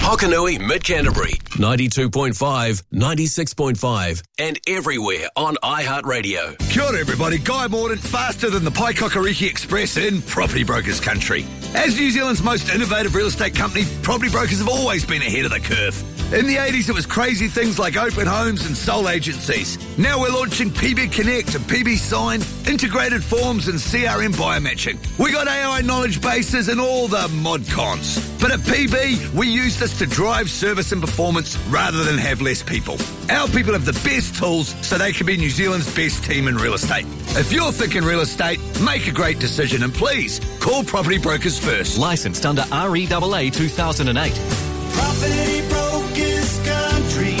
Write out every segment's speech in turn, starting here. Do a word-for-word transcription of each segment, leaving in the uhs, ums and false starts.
Hokanui, Mid-Canterbury, ninety-two point five, ninety-six point five, and everywhere on iHeartRadio. Kia ora everybody, Guy Morden, faster than the Paikakariki Express in Property Brokers country. As New Zealand's most innovative real estate company, Property Brokers have always been ahead of the curve. In the eighties, it was crazy things like open homes and sole agencies. Now we're launching P B Connect and P B Sign, integrated forms and C R M biomatching. We got A I knowledge bases and all the mod cons. But at P B, we use this to drive service and performance rather than have less people. Our people have the best tools so they can be New Zealand's best team in real estate. If you're thinking real estate, make a great decision and please call Property Brokers first. Licensed under R E A A two thousand eight. Property Brokers Country.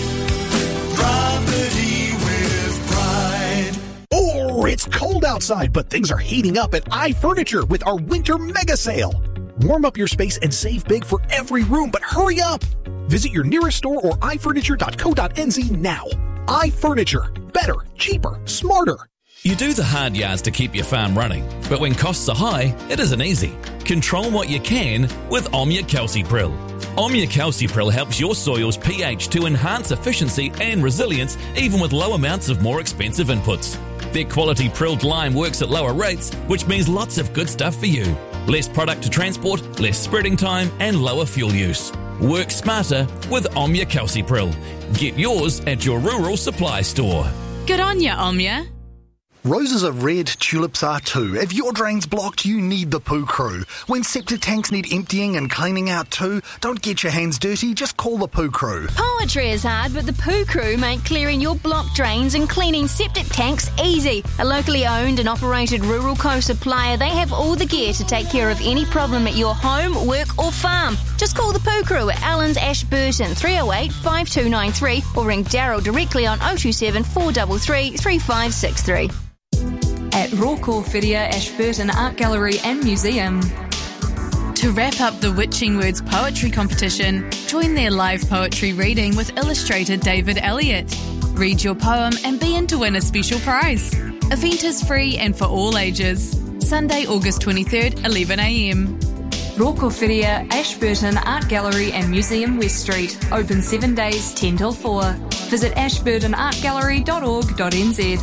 Property with pride. Oh, it's cold outside, but things are heating up at iFurniture with our winter mega sale. Warm up your space and save big for every room, but hurry up! Visit your nearest store or i furniture dot co dot n z now. iFurniture. Better, cheaper, smarter. You do the hard yards to keep your farm running, but when costs are high, it isn't easy. Control what you can with Omnia Calcipril. Omnia Calcipril helps your soil's pH to enhance efficiency and resilience even with low amounts of more expensive inputs. Their quality prilled lime works at lower rates, which means lots of good stuff for you. Less product to transport, less spreading time, and lower fuel use. Work smarter with Omnia Calcipril. Get yours at your rural supply store. Good on ya, Omnia. Roses are red, tulips are too. If your drain's blocked, you need the Poo Crew. When septic tanks need emptying and cleaning out too, don't get your hands dirty, just call the Poo Crew. Poetry is hard, but the Poo Crew make clearing your blocked drains and cleaning septic tanks easy. A locally owned and operated rural co-supplier, they have all the gear to take care of any problem at your home, work or farm. Just call the Poo Crew at Allen's Ashburton, three oh eight, five two nine three, or ring Daryl directly on oh two seven, four three three, three five six three. At Rawcor Whiria Ashburton Art Gallery and Museum. To wrap up the Witching Words Poetry Competition, join their live poetry reading with illustrator David Elliott. Read your poem and be in to win a special prize. Event is free and for all ages. Sunday, August twenty-third, eleven a m. Rawcor Whiria Ashburton Art Gallery and Museum West Street. Open seven days, ten till four. Visit ashburton art gallery dot org dot n z.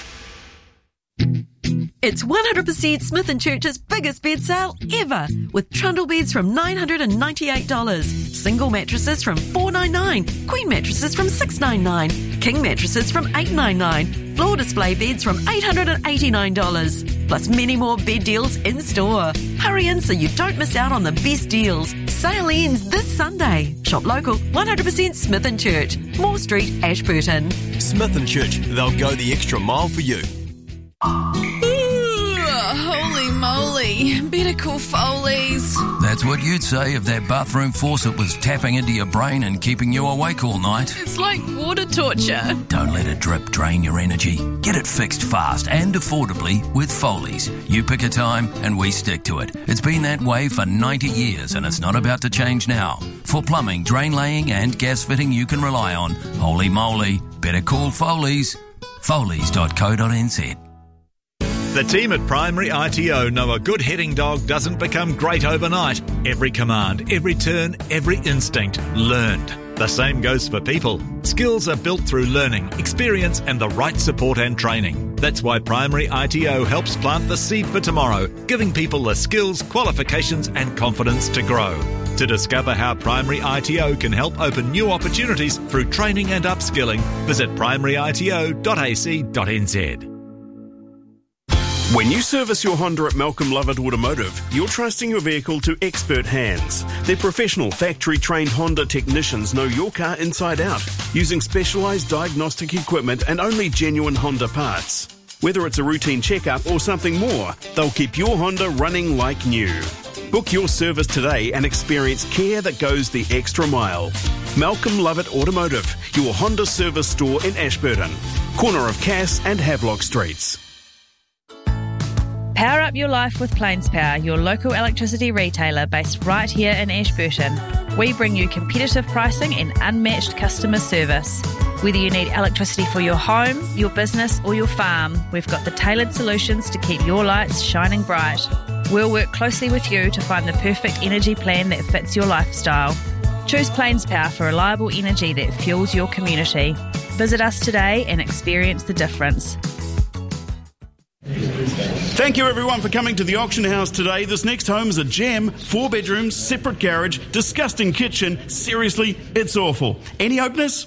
It's one hundred percent Smith and Church's biggest bed sale ever, with trundle beds from nine hundred ninety-eight dollars, single mattresses from four hundred ninety-nine dollars, queen mattresses from six hundred ninety-nine dollars, king mattresses from eight hundred ninety-nine dollars, floor display beds from eight hundred eighty-nine dollars, plus many more bed deals in store. Hurry in so you don't miss out on the best deals. Sale ends this Sunday. Shop local, one hundred percent Smith and Church, Moore Street, Ashburton. Smith and Church, they'll go the extra mile for you. Holy moly. Better call Foley's. That's what you'd say if that bathroom faucet was tapping into your brain and keeping you awake all night. It's like water torture. Don't let a drip drain your energy. Get it fixed fast and affordably with Foley's. You pick a time and we stick to it. It's been that way for ninety years and it's not about to change now. For plumbing, drain laying and gas fitting you can rely on. Holy moly. Better call Foley's. Foley's dot co dot n z. The team at Primary I T O know a good heading dog doesn't become great overnight. Every command, every turn, every instinct learned. The same goes for people. Skills are built through learning, experience and the right support and training. That's why Primary I T O helps plant the seed for tomorrow, giving people the skills, qualifications and confidence to grow. To discover how Primary I T O can help open new opportunities through training and upskilling, visit primary I T O dot a c dot n z. When you service your Honda at Malcolm Lovett Automotive, you're trusting your vehicle to expert hands. Their professional, factory-trained Honda technicians know your car inside out, using specialised diagnostic equipment and only genuine Honda parts. Whether it's a routine checkup or something more, they'll keep your Honda running like new. Book your service today and experience care that goes the extra mile. Malcolm Lovett Automotive, your Honda service store in Ashburton, corner of Cass and Havelock Streets. Power up your life with Plains Power, your local electricity retailer based right here in Ashburton. We bring you competitive pricing and unmatched customer service. Whether you need electricity for your home, your business or your farm, we've got the tailored solutions to keep your lights shining bright. We'll work closely with you to find the perfect energy plan that fits your lifestyle. Choose Plains Power for reliable energy that fuels your community. Visit us today and experience the difference. Thank you everyone for coming to the auction house today. This next home is a gem, four bedrooms, separate garage, disgusting kitchen. Seriously, it's awful. Any openers?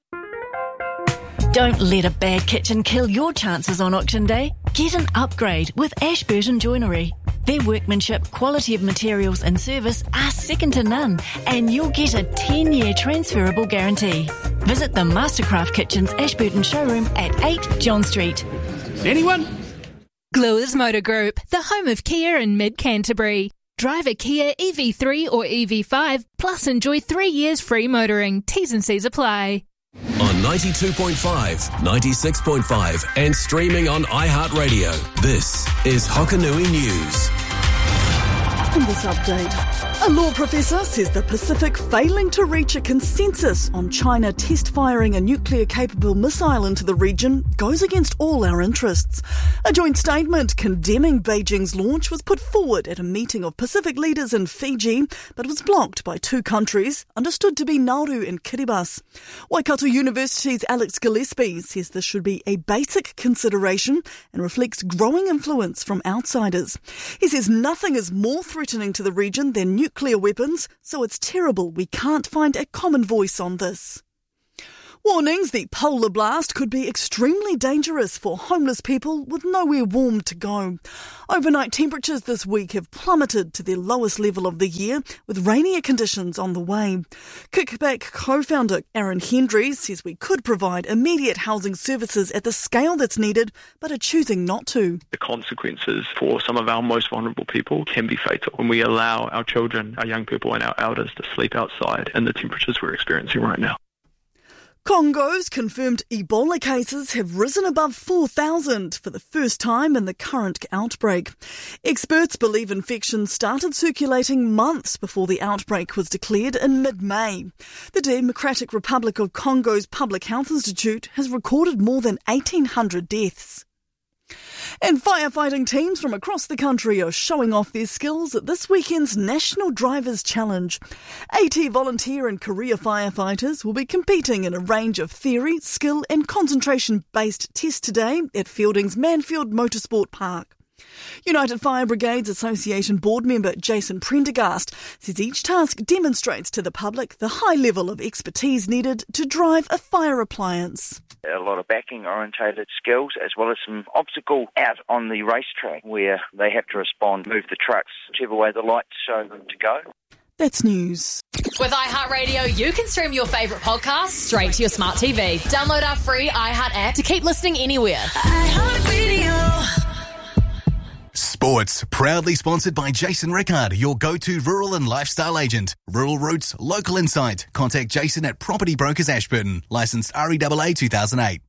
Don't let a bad kitchen kill your chances on auction day. Get an upgrade with Ashburton Joinery. Their workmanship, quality of materials and service are second to none, and you'll get a ten-year transferable guarantee. Visit the Mastercraft Kitchens Ashburton showroom at eight John Street. Anyone? Gluers Motor Group, the home of Kia in mid-Canterbury. Drive a Kia E V three or E V five, plus enjoy three years free motoring. T's and C's apply. On ninety-two point five, ninety-six point five and streaming on iHeartRadio. This is Hokanui News. In this update, a law professor says the Pacific failing to reach a consensus on China test firing a nuclear-capable missile into the region goes against all our interests. A joint statement condemning Beijing's launch was put forward at a meeting of Pacific leaders in Fiji, but was blocked by two countries, understood to be Nauru and Kiribati. Waikato University's Alex Gillespie says this should be a basic consideration and reflects growing influence from outsiders. He says nothing is more threatening to the region than nuclear weapons, so it's terrible we can't find a common voice on this. Warnings the polar blast could be extremely dangerous for homeless people with nowhere warm to go. Overnight temperatures this week have plummeted to their lowest level of the year, with rainier conditions on the way. Kickback co-founder Aaron Hendry says we could provide immediate housing services at the scale that's needed, but are choosing not to. The consequences for some of our most vulnerable people can be fatal when we allow our children, our young people and our elders to sleep outside in the temperatures we're experiencing right now. Congo's confirmed Ebola cases have risen above four thousand for the first time in the current outbreak. Experts believe infection started circulating months before the outbreak was declared in mid-May. The Democratic Republic of Congo's Public Health Institute has recorded more than eighteen hundred deaths. And firefighting teams from across the country are showing off their skills at this weekend's National Drivers' Challenge. eighty volunteer and career firefighters will be competing in a range of theory, skill and concentration-based tests today at Fielding's Manfield Motorsport Park. United Fire Brigades Association board member Jason Prendergast says each task demonstrates to the public the high level of expertise needed to drive a fire appliance. A lot of backing-orientated skills, as well as some obstacle out on the racetrack where they have to respond, move the trucks whichever way the lights show them to go. That's news. With iHeartRadio, you can stream your favourite podcasts straight to your smart T V. Download our free iHeart app to keep listening anywhere. iHeartRadio. Sports, proudly sponsored by Jason Rickard, your go-to rural and lifestyle agent. Rural Roots, local insight. Contact Jason at Property Brokers Ashburton. Licensed R E A A two thousand eight.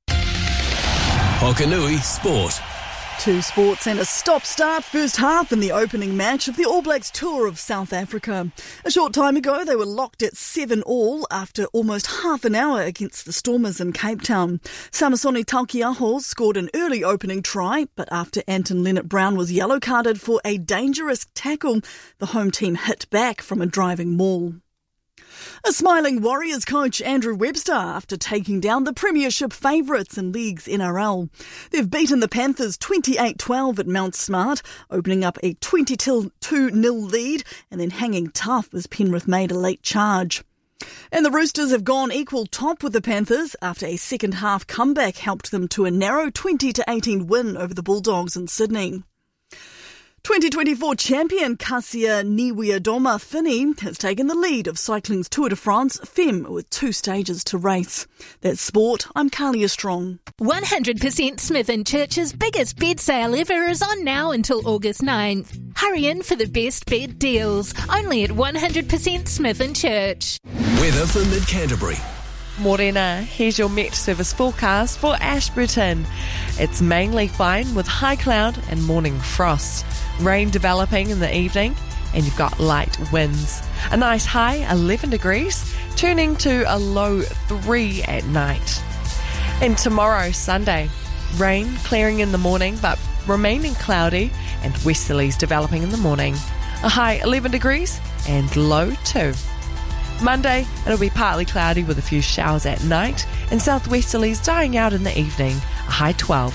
Hokanui Sport. Two sports and a stop-start first half in the opening match of the All Blacks tour of South Africa. A short time ago, they were locked at seven all after almost half an hour against the Stormers in Cape Town. Samisoni Taukei'aho scored an early opening try, but after Anton Leonard-Brown was yellow-carded for a dangerous tackle, the home team hit back from a driving maul. A smiling Warriors coach Andrew Webster after taking down the premiership favourites in League's N R L. They've beaten the Panthers twenty-eight twelve at Mount Smart, opening up a twenty-two nil lead and then hanging tough as Penrith made a late charge. And the Roosters have gone equal top with the Panthers after a second half comeback helped them to a narrow twenty to eighteen win over the Bulldogs in Sydney. twenty twenty-four champion Kasia Niewiadoma Finney has taken the lead of cycling's Tour de France Femme with two stages to race. That's sport. I'm Carlia Strong. one hundred percent Smith and Church's biggest bed sale ever is on now until August ninth. Hurry in for the best bed deals. Only at one hundred percent Smith and Church. Weather for Mid-Canterbury. Morena, here's your Met Service forecast for Ashburton. It's mainly fine with high cloud and morning frost. Rain developing in the evening and you've got light winds. A nice high, eleven degrees, turning to a low three at night. And tomorrow, Sunday, rain clearing in the morning but remaining cloudy and westerlies developing in the morning. A high eleven degrees and low two. Monday, it'll be partly cloudy with a few showers at night, and southwesterlies dying out in the evening, a high twelve.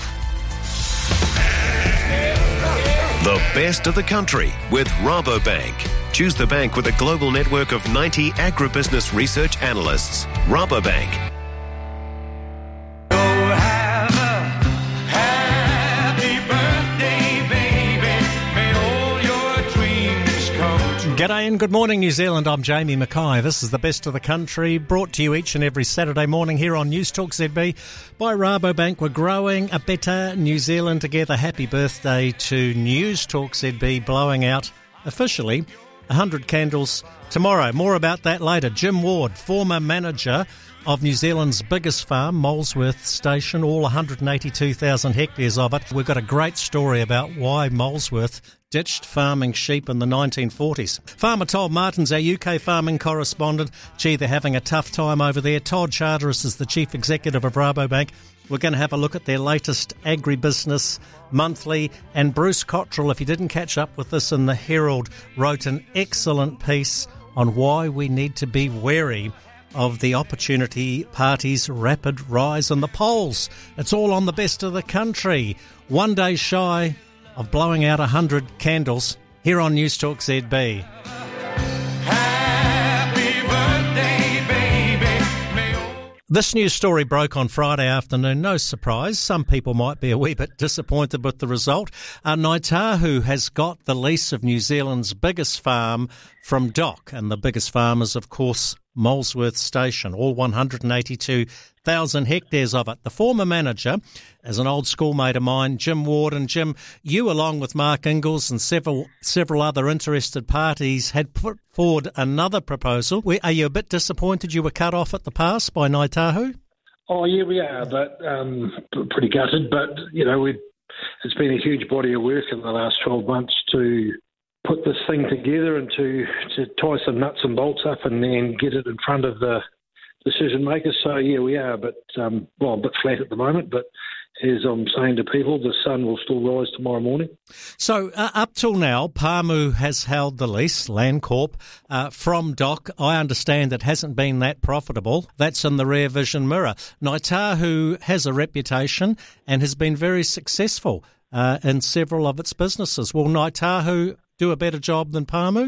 The best of the country with Rabobank. Choose the bank with a global network of ninety agribusiness research analysts. Rabobank. G'day and good morning, New Zealand. I'm Jamie Mackay. This is the best of the country, brought to you each and every Saturday morning here on News Talk Z B by Rabobank. We're growing a better New Zealand together. Happy birthday to News Talk Z B, blowing out officially one hundred candles tomorrow. More about that later. Jim Ward, former manager of New Zealand's biggest farm, Molesworth Station, all one hundred eighty-two thousand hectares of it. We've got a great story about why Molesworth ditched farming sheep in the nineteen forties. Farmer Todd Martin's our U K farming correspondent. Gee, they're having a tough time over there. Todd Charteris is the chief executive of Rabobank. We're going to have a look at their latest agribusiness monthly. And Bruce Cottrell, if you didn't catch up with this in the Herald, wrote an excellent piece on why we need to be wary of the Opportunity Party's rapid rise in the polls. It's all on the best of the country. One day shy of blowing out one hundred candles here on News Talk Z B. This news story broke on Friday afternoon. No surprise. Some people might be a wee bit disappointed with the result. Uh, Ngāi Tahu has got the lease of New Zealand's biggest farm from D O C, and the biggest farm is, of course, Molesworth Station, all one hundred eighty-two thousand hectares of it. The former manager is an old schoolmate of mine, Jim Ward. And Jim, you, along with Mark Ingalls and several several other interested parties, had put forward another proposal. Are you a bit disappointed you were cut off at the pass by Ngāi Tahu? Oh, yeah, we are, but um, pretty gutted. But, you know, we've, it's been a huge body of work in the last twelve months to put this thing together and to, to tie some nuts and bolts up and then get it in front of the decision makers. So, yeah, we are, but um, well, a bit flat at the moment, but as I'm saying to people, the sun will still rise tomorrow morning. So, uh, up till now, Pāmu has held the lease, Landcorp, uh, from D O C. I understand it hasn't been that profitable. That's in the rear vision mirror. Ngāi Tahu has a reputation and has been very successful uh, in several of its businesses. Will Ngāi Tahu do a better job than Pāmu?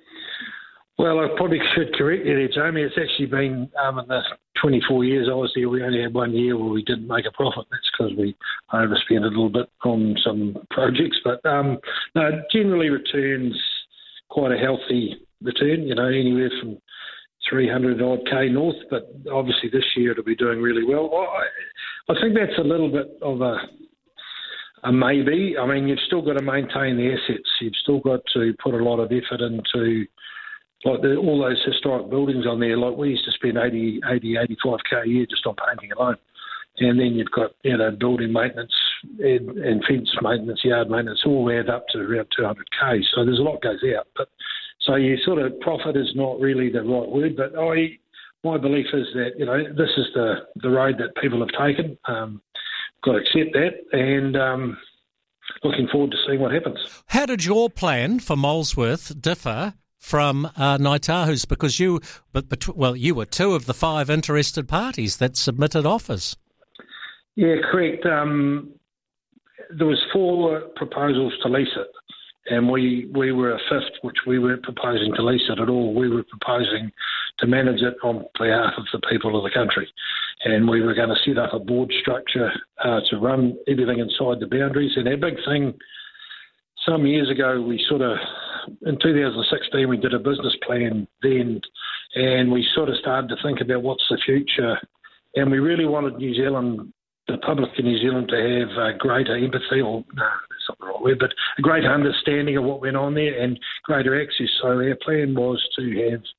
Well, I probably should correct you there, Jamie. It's actually been, um, in the twenty-four years I was there, we only had one year where we didn't make a profit. That's because we overspent a little bit on some projects. But, um, no, generally returns quite a healthy return, you know, anywhere from three hundred odd K north. But obviously this year it'll be doing really well. I, I think that's a little bit of a... Uh, maybe. I mean, you've still got to maintain the assets. You've still got to put a lot of effort into like the, all those historic buildings on there. Like we used to spend eighty, eighty, eighty-five K a year just on painting alone. And then you've got, you know, building maintenance and, and fence maintenance, yard maintenance, all add up to around two hundred K. So there's a lot goes out. But so you sort of, profit is not really the right word, but I, my belief is that, you know, this is the, the road that people have taken. Um, got to accept that, and um, looking forward to seeing what happens. How did your plan for Molesworth differ from uh, Ngāi Tahu's? Because you, but, but well, you were two of the five interested parties that submitted offers. Yeah, correct. Um, there was four proposals to lease it, and we we were a fifth, which we weren't proposing to lease it at all. We were proposing to manage it on behalf of the people of the country. And we were going to set up a board structure uh, to run everything inside the boundaries. And our big thing, some years ago, we sort of, in two thousand sixteen, we did a business plan then, and we sort of started to think about what's the future. And we really wanted New Zealand, the public in New Zealand, to have a greater empathy, or no, that's not the right word, but a greater understanding of what went on there and greater access. So our plan was to have,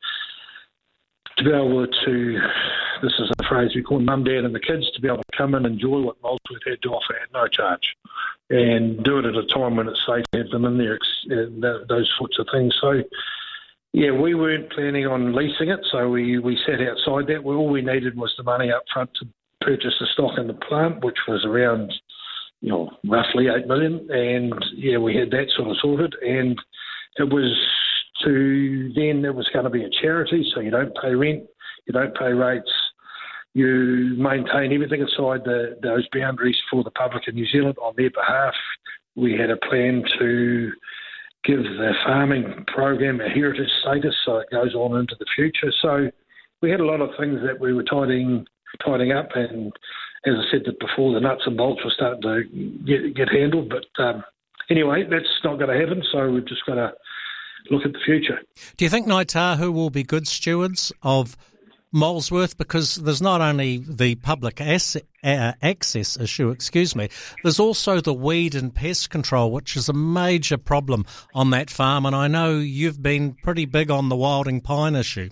to be able to, this is a phrase we call mum, dad and the kids, to be able to come and enjoy what Molesworth had to offer at no charge, and do it at a time when it's safe to have them in there, those sorts of things. So, yeah, we weren't planning on leasing it, so we, we sat outside that. All we needed was the money up front to purchase the stock in the plant, which was around, you know, roughly eight million dollars, and, yeah, we had that sort of sorted, and it was to then it was going to be a charity, so you don't pay rent, you don't pay rates, you maintain everything inside the, those boundaries for the public in New Zealand on their behalf. We had a plan to give the farming program a heritage status so it goes on into the future. So we had a lot of things that we were tidying, tidying up, and as I said before, the nuts and bolts were starting to get, get handled. But um, anyway, that's not going to happen, so we've just got to look at the future. Do you think Ngāi Tahu will be good stewards of Molesworth? Because there's not only the public asset, uh, access issue, excuse me, there's also the weed and pest control, which is a major problem on that farm, and I know you've been pretty big on the wilding pine issue.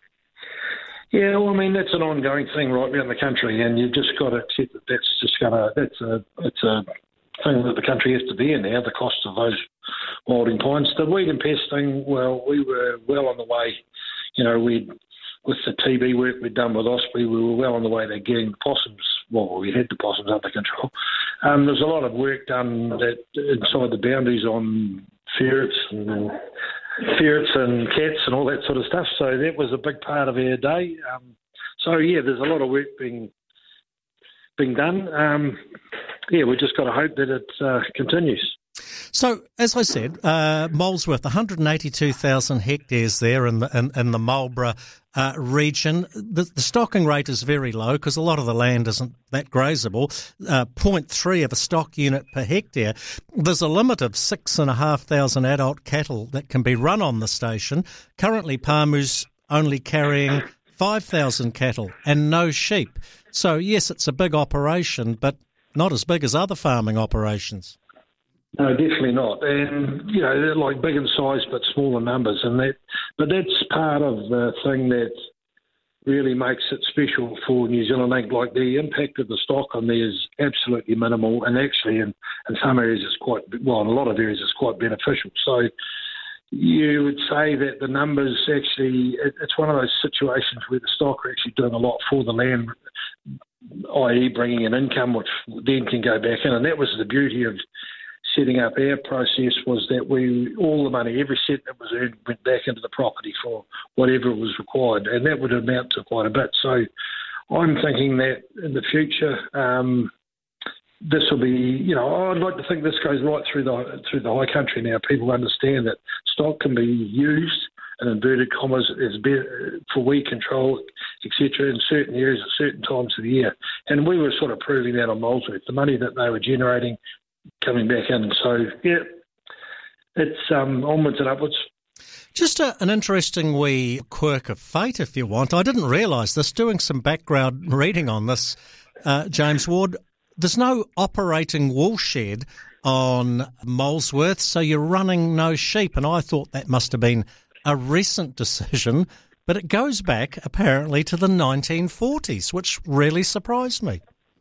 Yeah, well, I mean, that's an ongoing thing right around the country, and you've just got to accept that that's just going to, that's a, it's a thing that the country has to be in now, the cost of those wilding pines. The weed and pest thing, well, we were well on the way. You know, we'd, with the T B work we'd done with Osprey, we were well on the way to getting the possums, well, we had the possums under control. Um, there's a lot of work done that inside the boundaries on ferrets and ferrets and cats and all that sort of stuff. So that was a big part of our day. Um, so, yeah, there's a lot of work being being done. Um, yeah, we've just got to hope that it uh, continues. So, as I said, uh, Molesworth, one hundred eighty-two thousand hectares there in the, in, in the Marlborough uh, region. The, the stocking rate is very low because a lot of the land isn't that grazable, uh, zero point three of a stock unit per hectare. There's a limit of six thousand five hundred adult cattle that can be run on the station. Currently, Pāmu's only carrying five thousand cattle and no sheep. So, yes, it's a big operation, but not as big as other farming operations. No, definitely not. And, you know, they're like big in size but smaller numbers. And that, but that's part of the thing that really makes it special for New Zealand Incorporated. Like the impact of the stock on there is absolutely minimal, and actually in, in some areas it's quite, well, in a lot of areas it's quite beneficial. So you would say that the numbers actually, it, it's one of those situations where the stock are actually doing a lot for the land, that is bringing an income which then can go back in. And that was the beauty of setting up our process, was that we, all the money, every cent that was earned went back into the property for whatever was required, and that would amount to quite a bit. So I'm thinking that in the future, um, this will be, you know, I'd like to think this goes right through the through the high country now. People understand that stock can be used, in inverted commas, as be, for weed control, et cetera, in certain areas at certain times of the year. And we were sort of proving that on Molesworth, the money that they were generating coming back in. So, yeah, it's um, onwards and upwards. Just a, an interesting wee quirk of fate, if you want. I didn't realise this, doing some background reading on this, uh, James Ward. There's no operating wool shed on Molesworth, so you're running no sheep, and I thought that must have been a recent decision, but it goes back apparently to the nineteen forties, which really surprised me.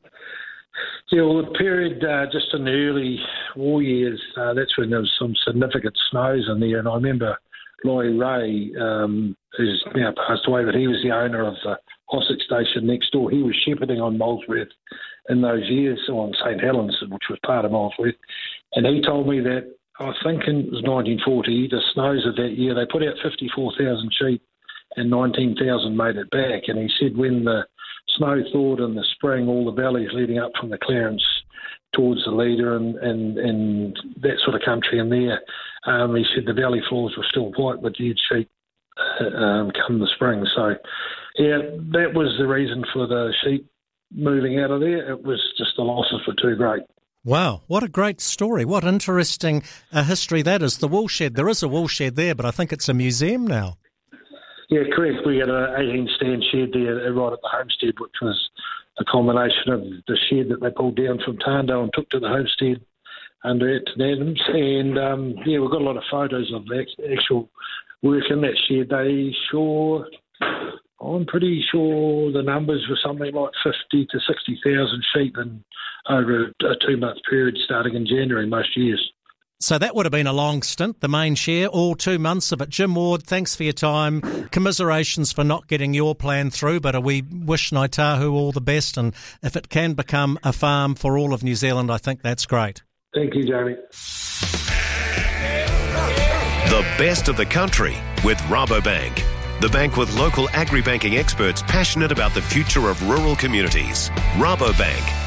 Yeah, well, the period uh, just in the early war years, uh, that's when there was some significant snows in there. And I remember Laurie Ray, um, who's now passed away, but he was the owner of the Hossack station next door. He was shepherding on Molesworth in those years, on St Helens, which was part of Molesworth. And he told me that, I think it was nineteen forty, the snows of that year, they put out fifty-four thousand sheep and nineteen thousand made it back. And he said when the snow thawed in the spring, all the valleys leading up from the Clarence towards the Leader and, and, and that sort of country in there, um, he said the valley floors were still white with dead sheep uh, um, come the spring. So, yeah, that was the reason for the sheep moving out of there. It was just the losses were too great. Wow, what a great story. What interesting uh, history that is. The wool shed, there is a wool shed there, but I think it's a museum now. Yeah, correct. We had an eighteen-stand shed there right at the homestead, which was a combination of the shed that they pulled down from Tando and took to the homestead under Acton Adams. And, um, yeah, we've got a lot of photos of the actual work in that shed. They sure, I'm pretty sure the numbers were something like fifty to sixty thousand sheep in over a two-month period starting in January most years. So that would have been a long stint, the main share, all two months of it. Jim Ward, thanks for your time. Commiserations for not getting your plan through, but we wish Ngāi Tahu all the best, and if it can become a farm for all of New Zealand, I think that's great. Thank you, Jamie. The best of the country with Rabobank. The bank with local agri-banking experts passionate about the future of rural communities. Rabobank.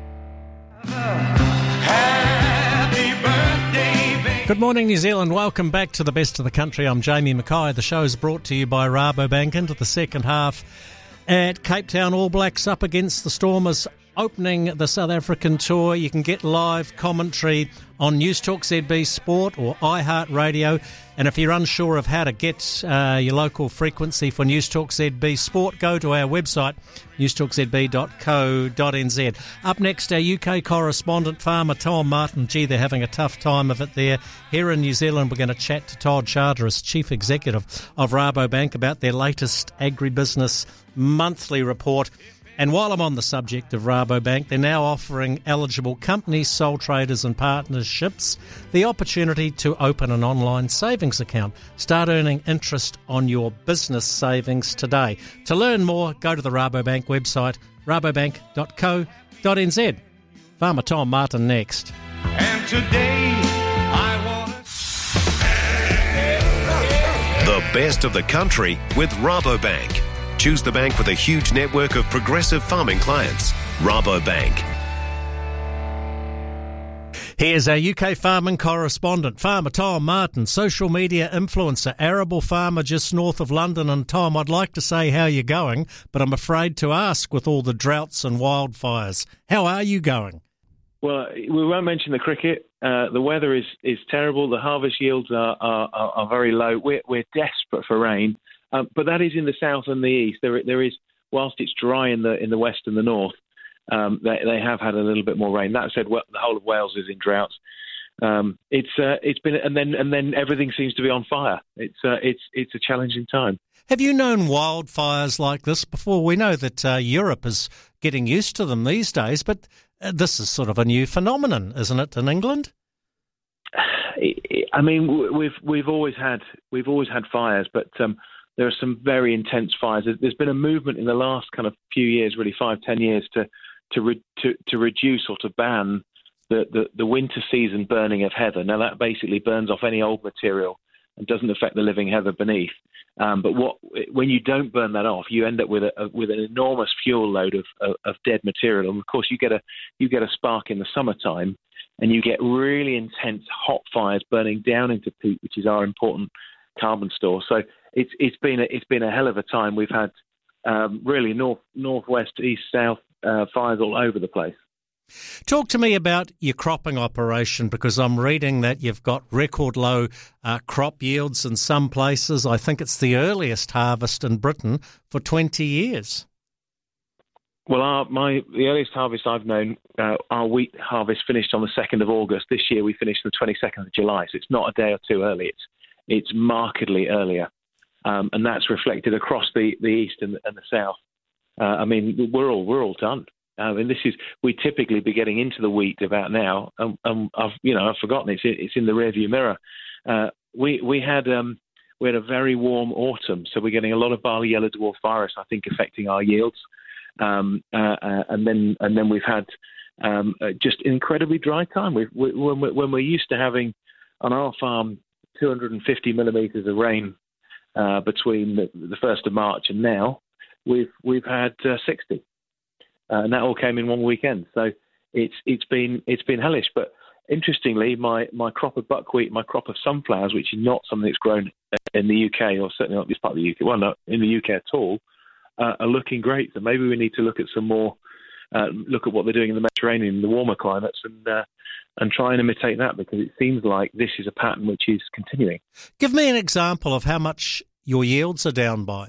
Good morning, New Zealand. Welcome back to the best of the country. I'm Jamie Mackay. The show is brought to you by Rabobank. Into the second half at Cape Town, All Blacks up against the Stormers, opening the South African tour. You can get live commentary on Newstalk Z B Sport or iHeartRadio. And if you're unsure of how to get uh, your local frequency for Newstalk Z B Sport, go to our website, newstalk z b dot co dot n z. Up next, our U K correspondent, farmer Tom Martin. Gee, they're having a tough time of it there. Here in New Zealand, we're going to chat to Todd Charteris, Chief Executive of Rabobank, about their latest agribusiness monthly report. And while I'm on the subject of Rabobank, they're now offering eligible companies, sole traders and partnerships the opportunity to open an online savings account. Start earning interest on your business savings today. To learn more, go to the Rabobank website, rabobank dot co dot n z. Farmer Tom Martin next. And today I want The best of the country with Rabobank. Choose the bank with a huge network of progressive farming clients. Rabobank. Here's our U K farming correspondent, Farmer Tom Martin, social media influencer, arable farmer just north of London. And Tom, I'd like to say how you're going, but I'm afraid to ask with all the droughts and wildfires. How are you going? Well, we won't mention the cricket. Uh, the weather is, is terrible. The harvest yields are, are, are very low. We're, we're desperate for rain. Um, but that is in the south and the east. There, there is, whilst it's dry in the in the west and the north, um, they, they have had a little bit more rain. That said, well, the whole of Wales is in drought. Um, it's uh, it's been, and then and then everything seems to be on fire. It's uh, it's it's a challenging time. Have you known wildfires like this before? We know that uh, Europe is getting used to them these days, but uh, this is sort of a new phenomenon, isn't it, in England? I mean, we've we've always had we've always had fires, but um, there are some very intense fires. There's been a movement in the last kind of few years, really five, ten years, to to re, to, to reduce or to ban the, the, the winter season burning of heather. Now that basically burns off any old material and doesn't affect the living heather beneath. Um, but what when you don't burn that off, you end up with a, a with an enormous fuel load of, of, of dead material. And of course, you get a you get a spark in the summertime, and you get really intense hot fires burning down into peat, which is our important carbon store. So it's it's been a, it's been a hell of a time. We've had um, really north, northwest, east, south uh, fires all over the place. Talk to me about your cropping operation, because I'm reading that you've got record low uh, crop yields in some places. I think it's the earliest harvest in Britain for twenty years. Well, our, my the earliest harvest I've known, uh, our wheat harvest finished on the second of August. This year we finished the twenty-second of July, so it's not a day or two early. It's it's markedly earlier, um, and that's reflected across the, the east and, and the south. Uh, I mean, we're all we're all done. I mean, this is we typically be getting into the wheat about now. Um, um, I've you know I've forgotten it's it's in the rearview mirror. Uh, we we had um, we had a very warm autumn, so we're getting a lot of barley yellow dwarf virus, I think, affecting our yields. Um, uh, uh, and then and then we've had um, uh, just incredibly dry time. We've, we, when, we, when we're used to having on our farm two hundred fifty millimetres of rain uh, between the, the first of March and now, we've we've had uh, sixty, uh, and that all came in one weekend. So it's it's been it's been hellish. But interestingly, my, my crop of buckwheat, my crop of sunflowers, which is not something that's grown in the U K, or certainly not this part of the U K, well, not in the U K at all. Uh, are looking great. So maybe we need to look at some more, uh, look at what they're doing in the Mediterranean, the warmer climates, and uh, and try and imitate that, because it seems like this is a pattern which is continuing. Give me an example of how much your yields are down by.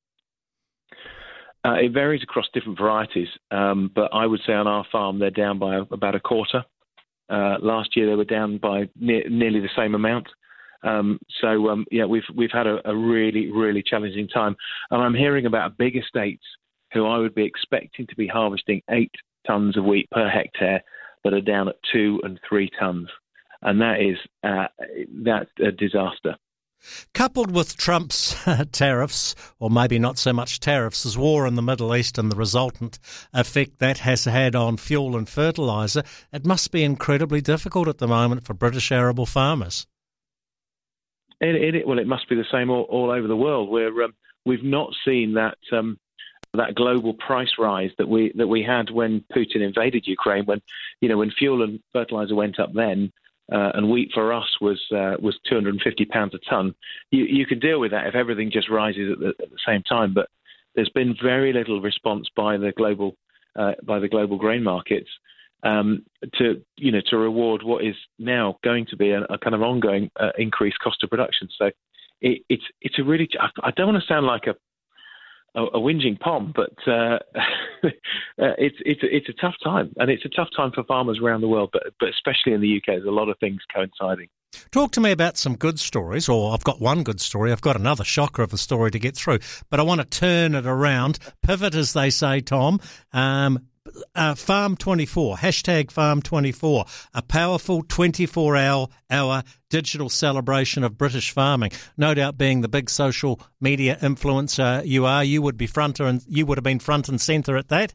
Uh, it varies across different varieties, um, but I would say on our farm they're down by about a quarter. Uh, last year they were down by ne- nearly the same amount. Um, so um, yeah, we've we've had a, a really really challenging time, and I'm hearing about big estates who I would be expecting to be harvesting eight tons of wheat per hectare that are down at two and three tons, and that is uh, that's a disaster. Coupled with Trump's tariffs, or maybe not so much tariffs, as war in the Middle East and the resultant effect that has had on fuel and fertiliser, it must be incredibly difficult at the moment for British arable farmers. it, it, well, it must be the same all, all over the world. Where um, we've not seen that um, that global price rise that we that we had when Putin invaded Ukraine. When you know when fuel and fertilizer went up then, uh, and wheat for us was uh, was two hundred fifty pounds a ton. You you could deal with that if everything just rises at the, at the same time. But there's been very little response by the global uh, by the global grain markets. Um, to you know to reward what is now going to be a, a kind of ongoing uh, increased cost of production. So it, it's it's a really I don't want to sound like a a, a whinging pom, but uh, it's it's it's a tough time, and it's a tough time for farmers around the world, but but especially in the U K, there's a lot of things coinciding. Talk to me about some good stories, or I've got one good story. I've got another shocker of a story to get through, but I want to turn it around, pivot, as they say, Tom. Um, Uh, Farm twenty-four, hashtag Farm twenty-four, a powerful twenty-four hour hour digital celebration of British farming. No doubt, being the big social media influencer you are, you would be front and you would have been front and centre at that.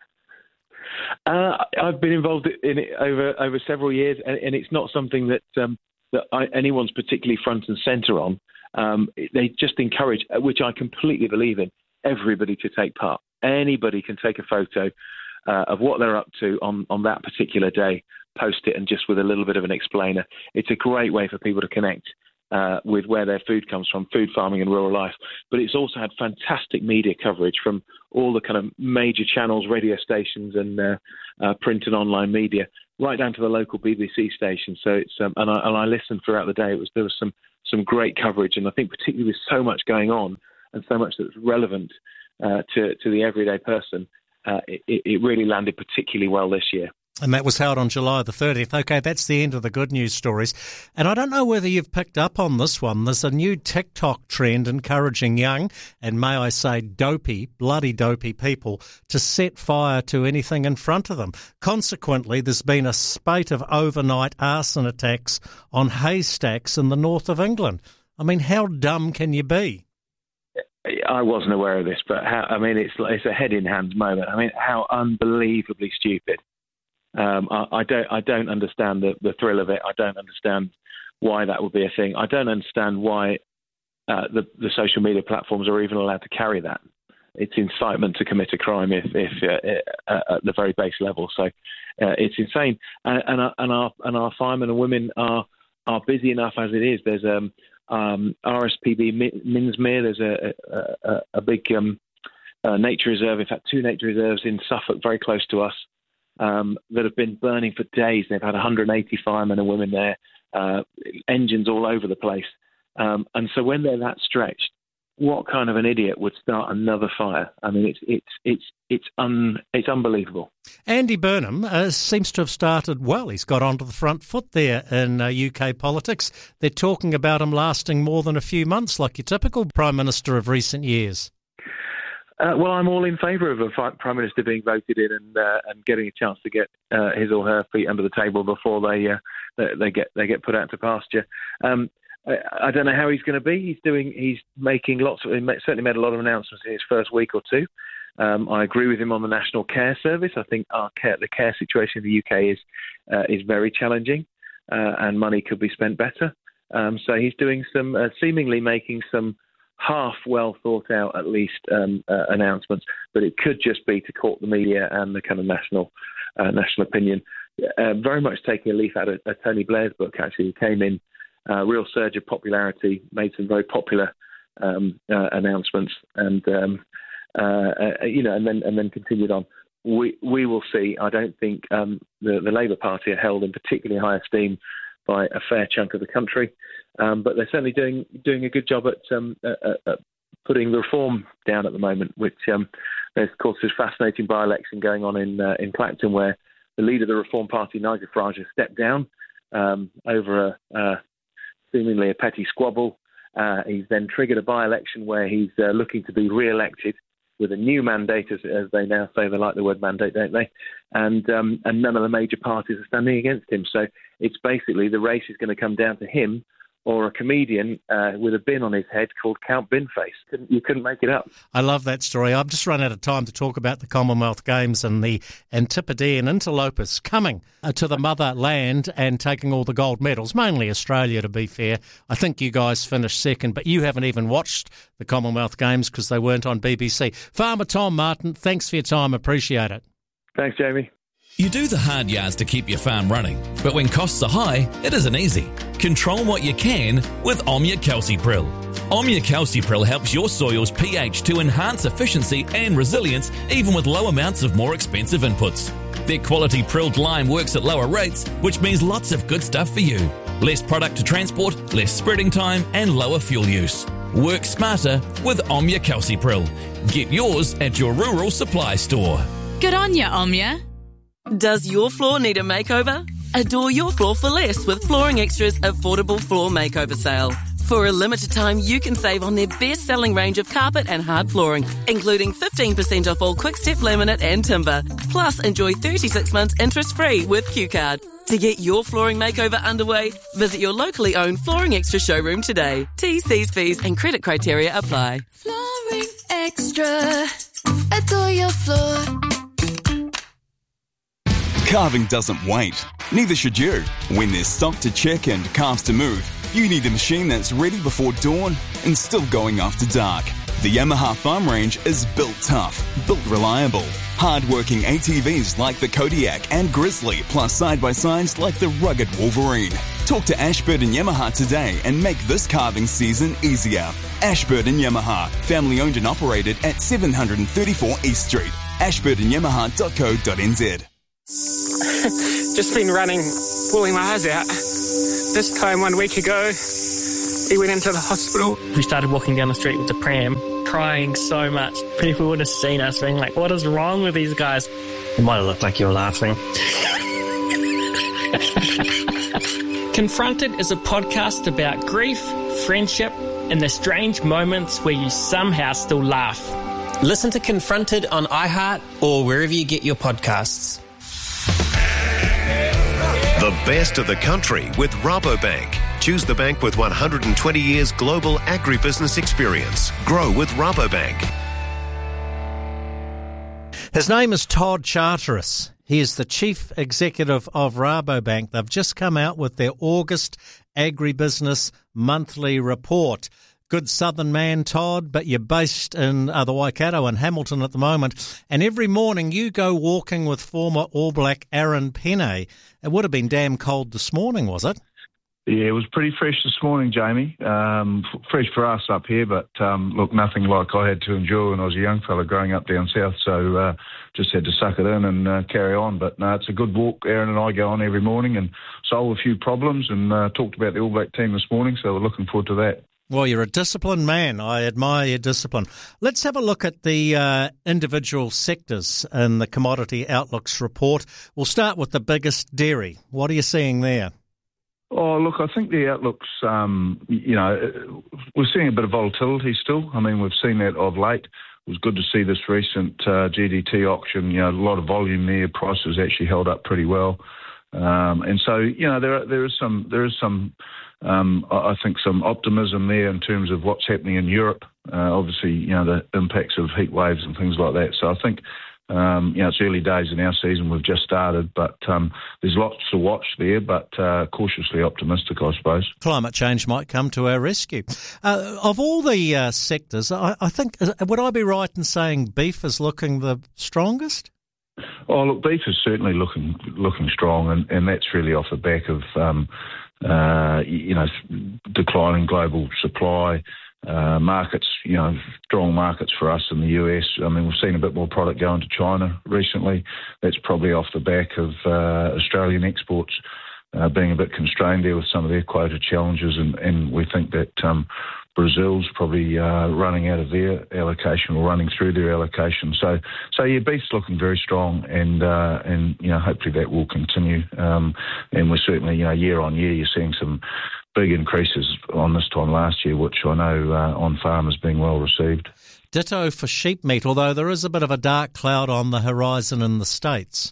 Uh, I've been involved in it over over several years, and, and it's not something that um, that I, anyone's particularly front and centre on. Um, they just encourage, which I completely believe in, everybody to take part. Anybody can take a photo Uh, of what they're up to on, on that particular day, post it, and just with a little bit of an explainer. It's a great way for people to connect uh, with where their food comes from, food farming and rural life. But it's also had fantastic media coverage from all the kind of major channels, radio stations and uh, uh, print and online media, right down to the local B B C station. So it's um, and, I, and I listened throughout the day. It was there was some some great coverage, and I think particularly with so much going on and so much that's relevant uh, to to the everyday person. Uh, it, it really landed particularly well this year. And that was held on July the thirtieth. OK, that's the end of the good news stories. And I don't know whether you've picked up on this one. There's a new TikTok trend encouraging young, and may I say dopey, bloody dopey people to set fire to anything in front of them. Consequently, there's been a spate of overnight arson attacks on haystacks in the north of England. I mean, how dumb can you be? I wasn't aware of this, but how, I mean, it's it's a head in hands moment. I mean, how unbelievably stupid. Um, I, I don't I don't understand the, the thrill of it. I don't understand why that would be a thing. I don't understand why uh, the the social media platforms are even allowed to carry that. It's incitement to commit a crime if if uh, uh, at the very base level. So uh, it's insane. And, and our and our and our firemen and women are are busy enough as it is. There's um. Um, R S P B Minsmere, there's a, a, a big um, uh, nature reserve, in fact, two nature reserves in Suffolk, very close to us, um, that have been burning for days. They've had one hundred eighty firemen and women there, uh, engines all over the place. Um, and so when they're that stretched, what kind of an idiot would start another fire? I mean, it's it's it's it's un it's unbelievable. Andy Burnham uh, seems to have started well. He's got onto the front foot there in uh, U K politics. They're talking about him lasting more than a few months, like your typical Prime Minister of recent years. Uh, well, I'm all in favour of a Prime Minister being voted in and uh, and getting a chance to get uh, his or her feet under the table before they uh, they get they get put out to pasture. Um, I don't know how he's going to be. He's doing. He's making lots of. He certainly made a lot of announcements in his first week or two. Um, I agree with him on the National Care Service. I think our care, the care situation in the U K is uh, is very challenging, uh, and money could be spent better. Um, so he's doing some, uh, seemingly making some half well thought out, at least, um, uh, announcements. But it could just be to court the media and the kind of national uh, national opinion. Uh, very much taking a leaf out of, of Tony Blair's book. Actually, he came in. Uh, real surge of popularity, made some very popular um, uh, announcements, and um, uh, uh, you know, and then and then continued on. We we will see. I don't think um, the the Labour Party are held in particularly high esteem by a fair chunk of the country, um, but they're certainly doing doing a good job at, um, at, at putting the reform down at the moment. Which um, there's of course this fascinating by-election going on in uh, in Clacton, where the leader of the Reform Party, Nigel Farage, has stepped down um, over a. Uh, seemingly a petty squabble. Uh, he's then triggered a by-election where he's uh, looking to be re-elected with a new mandate, as, as they now say. They like the word mandate, don't they? And um, and none of the major parties are standing against him. So it's basically the race is going to come down to him or a comedian uh, with a bin on his head called Count Binface. Couldn't, you couldn't make it up. I love that story. I've just run out of time to talk about the Commonwealth Games and the Antipodean interlopers coming to the motherland and taking all the gold medals, mainly Australia, to be fair. I think you guys finished second, but you haven't even watched the Commonwealth Games because they weren't on B B C. Farmer Tom Martin, thanks for your time. Appreciate it. Thanks, Jamie. You do the hard yards to keep your farm running, but when costs are high, it isn't easy. Control what you can with Omnia Calcipril. Omnia Calcipril helps your soil's pH to enhance efficiency and resilience even with low amounts of more expensive inputs. Their quality prilled lime works at lower rates, which means lots of good stuff for you. Less product to transport, less spreading time, and lower fuel use. Work smarter with Omnia Calcipril. Get yours at your rural supply store. Good on ya, Omnia. Does your floor need a makeover? Adore your floor for less with Flooring Extra's affordable floor makeover sale. For a limited time, you can save on their best-selling range of carpet and hard flooring, including fifteen percent off all Quick-Step laminate and timber. Plus, enjoy thirty-six months interest-free with Q Card. To get your flooring makeover underway, visit your locally owned Flooring Extra showroom today. T's, C's, fees and credit criteria apply. Flooring Extra. Adore your floor. Calving doesn't wait. Neither should you. When there's stock to check and calves to move, you need a machine that's ready before dawn and still going after dark. The Yamaha Farm Range is built tough, built reliable. Hard-working A T Vs like the Kodiak and Grizzly, plus side-by-sides like the rugged Wolverine. Talk to Ashburton Yamaha today and make this calving season easier. Ashburton Yamaha, family owned and operated at seven thirty-four East Street. ashburton yamaha dot co dot n z. Just been running, pulling my eyes out. This time one week ago, he went into the hospital. We started walking down the street with the pram, crying so much. People would have seen us being like, what is wrong with these guys? It might have looked like you were laughing. Confronted is a podcast about grief, friendship, and the strange moments where you somehow still laugh. Listen to Confronted on iHeart or wherever you get your podcasts. The best of the country with Rabobank. Choose the bank with one hundred twenty years global agribusiness experience. Grow with Rabobank. His name is Todd Charteris. He is the Chief Executive of Rabobank. They've just come out with their August Agribusiness Monthly Report. Good southern man, Todd, but you're based in uh, the Waikato and Hamilton at the moment. And every morning you go walking with former All Black Aaron Pene. It would have been damn cold this morning, was it? Yeah, it was pretty fresh this morning, Jamie. Um, f- fresh for us up here, but um, look, nothing like I had to endure when I was a young fella growing up down south. So uh, just had to suck it in and uh, carry on. But no, it's a good walk. Aaron and I go on every morning and solve a few problems and uh, talked about the All Black team this morning. So we're looking forward to that. Well, you're a disciplined man. I admire your discipline. Let's have a look at the uh, individual sectors in the Commodity Outlooks report. We'll start with the biggest, dairy. What are you seeing there? Oh, look, I think the outlook's, um, you know, we're seeing a bit of volatility still. I mean, we've seen that of late. It was good to see this recent uh, G D T auction, you know, a lot of volume there. Prices actually held up pretty well. Um, and so, you know, there there is some, there is some, um, I think, some optimism there in terms of what's happening in Europe. Uh, obviously, you know, the impacts of heat waves and things like that. So I think, um, you know, it's early days in our season. We've just started, but um, there's lots to watch there, but uh, cautiously optimistic, I suppose. Climate change might come to our rescue. Uh, of all the uh, sectors, I, I think, would I be right in saying beef is looking the strongest? Oh, look, beef is certainly looking looking strong, and, and that's really off the back of, um, uh, you know, declining global supply, uh, markets, you know, strong markets for us in the U S. I mean, we've seen a bit more product going to China recently. That's probably off the back of uh, Australian exports uh, being a bit constrained there with some of their quota challenges, and, and we think that um, Brazil's probably uh, running out of their allocation or running through their allocation. So, so yeah, beef's looking very strong, and uh, and you know, hopefully that will continue. Um, and we're certainly, you know, year on year, you're seeing some big increases on this time last year, which I know uh, on farm is being well received. Ditto for sheep meat, although there is a bit of a dark cloud on the horizon in the States.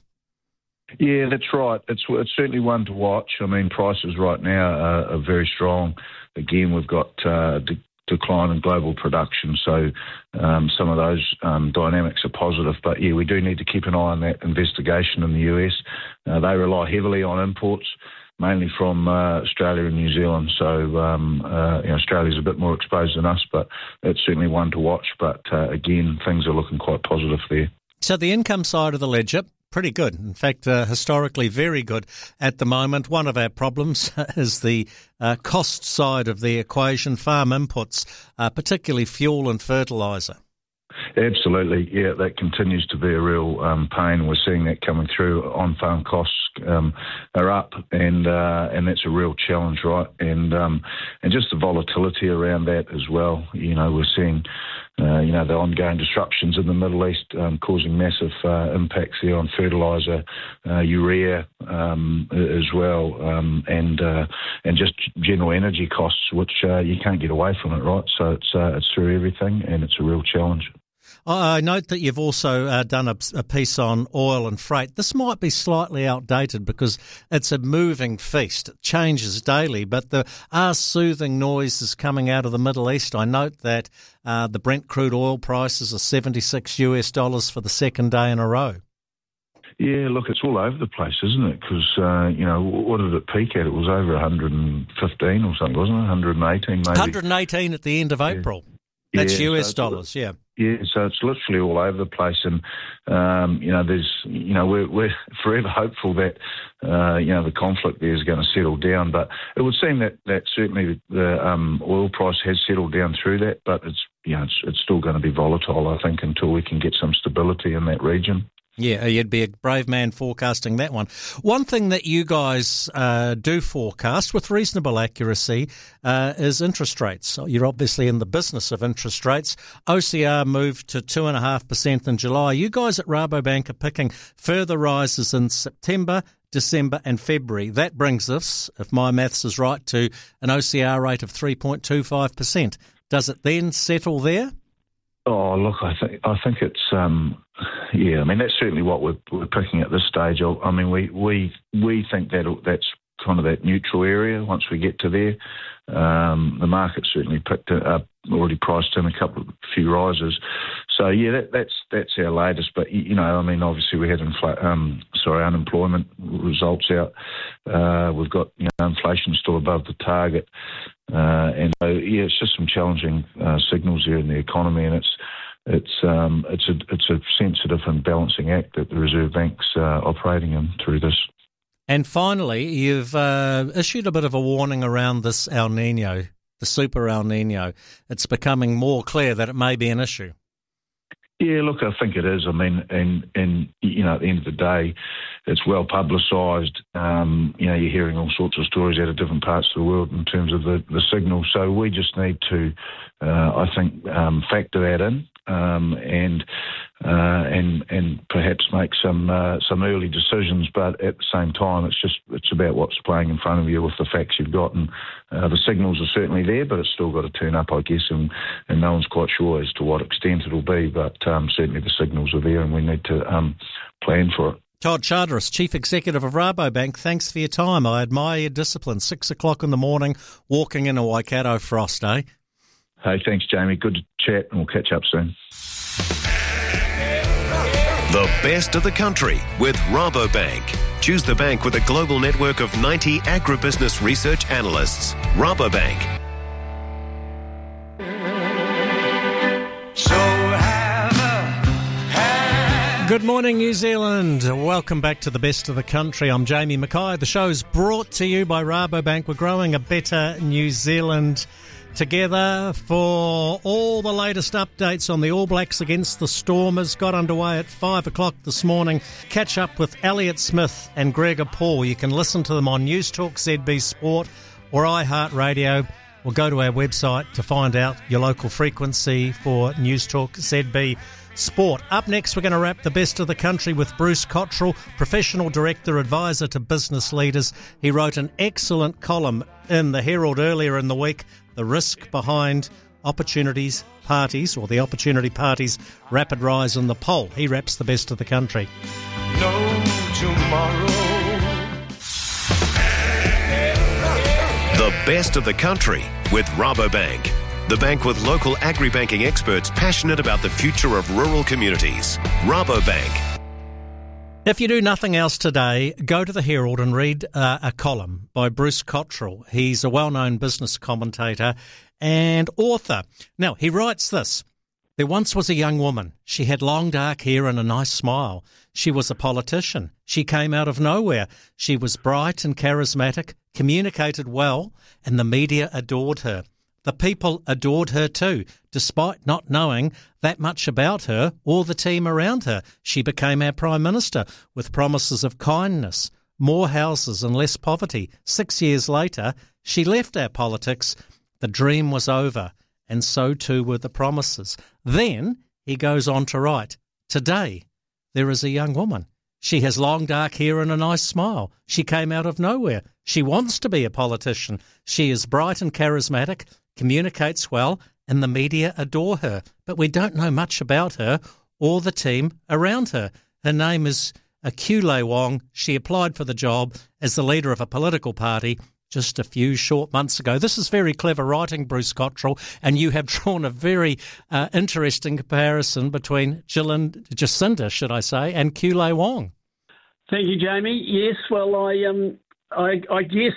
Yeah, that's right. It's it's certainly one to watch. I mean, prices right now are, are very strong. again, we've got uh, de- decline in global production. So um, some of those um, dynamics are positive. But, yeah, we do need to keep an eye on that investigation in the U S. Uh, they rely heavily on imports, mainly from uh, Australia and New Zealand. So um, uh, you know, Australia's a bit more exposed than us, but it's certainly one to watch. But, uh, again, things are looking quite positive there. So the income side of the ledger, pretty good. In fact, uh, historically very good at the moment. One of our problems is the uh, cost side of the equation, farm inputs, uh, particularly fuel and fertiliser. Absolutely, yeah, that continues to be a real um, pain. We're seeing that coming through. On-farm costs um, are up, and uh, and that's a real challenge, right? And um, and just the volatility around that as well. You know, we're seeing, uh, you know, the ongoing disruptions in the Middle East um, causing massive uh, impacts there on fertiliser, uh, urea um, as well, um, and uh, and just general energy costs, which uh, you can't get away from it, right? So it's uh, it's through everything, and it's a real challenge. I note that you've also uh, done a, a piece on oil and freight. This might be slightly outdated because it's a moving feast. It changes daily, but there are soothing noises coming out of the Middle East. I note that uh, the Brent crude oil prices are seventy-six US dollars for the second day in a row. Yeah, look, it's all over the place, isn't it? Because, uh, you know, what did it peak at? It was over one hundred fifteen or something, wasn't it? one hundred eighteen maybe. one hundred eighteen at the end of April. Yeah. That's yeah, U S so dollars, yeah. Yeah, so it's literally all over the place, and um, you know, there's, you know, we're we're forever hopeful that uh, you know, the conflict there is going to settle down, but it would seem that, that certainly the um, oil price has settled down through that, but it's, you know, it's, it's still going to be volatile, I think, until we can get some stability in that region. Yeah, you'd be a brave man forecasting that one. One thing that you guys uh, do forecast with reasonable accuracy uh, is interest rates. You're obviously in the business of interest rates. O C R moved to two point five percent in July. You guys at Rabobank are picking further rises in September, December and February. That brings us, if my maths is right, to an O C R rate of three point two five percent. Does it then settle there? Oh, look, I think I think it's um, yeah. I mean, that's certainly what we're we're picking at this stage. I mean, we we we think that that's kind of that neutral area. Once we get to there, um, the market certainly picked it up, already priced in a couple of few rises. So yeah, that, that's that's our latest. But you know, I mean, obviously we had infl- um, sorry unemployment results out. Uh, we've got, you know, inflation still above the target. Uh, and so, yeah, it's just some challenging uh, signals here in the economy, and it's it's um, it's a it's a sensitive and balancing act that the Reserve Bank's uh, operating in through this. And finally, you've uh, issued a bit of a warning around this El Niño, the super El Niño. It's becoming more clear that it may be an issue. Yeah, look, I think it is. I mean, and, and you know, at the end of the day, it's well publicised. Um, you know, you're hearing all sorts of stories out of different parts of the world in terms of the, the signal. So we just need to, uh, I think, um, factor that in um, and uh, and and perhaps make some uh, some early decisions. But at the same time, it's just it's about what's playing in front of you with the facts you've got. And uh, the signals are certainly there, but it's still got to turn up, I guess, and, and no one's quite sure as to what extent it'll be. But um, certainly the signals are there, and we need to um, plan for it. Todd Charteris, Chief Executive of Rabobank, thanks for your time. I admire your discipline. Six o'clock in the morning, walking in a Waikato frost, eh? Hey, thanks, Jamie. Good to chat, and we'll catch up soon. The best of the country with Rabobank. Choose the bank with a global network of ninety agribusiness research analysts. Rabobank. So have a, have Good morning, New Zealand. Welcome back to the best of the country. I'm Jamie Mackay. The show's brought to you by Rabobank. We're growing a better New Zealand together. For all the latest updates on the All Blacks against the Stormers, got underway at five o'clock this morning. Catch up with Elliott Smith and Gregor Paul. You can listen to them on Newstalk Z B Sport or iHeartRadio, or go to our website to find out your local frequency for Newstalk Z B Sport. Up next, we're going to wrap the best of the country with Bruce Cottrell, professional director, advisor to business leaders. He wrote an excellent column in the Herald earlier in the week, The Risk Behind Opportunities Parties, or the Opportunity Party's rapid rise in the poll. He wraps the best of the country. no tomorrow. The best of the country with Rabobank, the bank with local agri-banking experts passionate about the future of rural communities. Rabobank. If you do nothing else today, go to the Herald and read uh, a column by Bruce Cottrell. He's a well-known business commentator and author. Now, he writes this. There once was a young woman. She had long dark hair and a nice smile. She was a politician. She came out of nowhere. She was bright and charismatic, communicated well, and the media adored her. The people adored her too, despite not knowing that much about her or the team around her. She became our Prime Minister with promises of kindness, more houses and less poverty. Six years later, she left our politics. The dream was over, and so too were the promises. Then he goes on to write, today there is a young woman. She has long dark hair and a nice smile. She came out of nowhere. She wants to be a politician. She is bright and charismatic, communicates well, and the media adore her. But we don't know much about her or the team around her. Her name is Kyu-Lei Wong. She applied for the job as the leader of a political party just a few short months ago. This is very clever writing, Bruce Cottrell, and you have drawn a very uh, interesting comparison between Gillian, Jacinda, should I say, and Kyu-Lei Wong. Thank you, Jamie. Yes, well, I um, I, I guess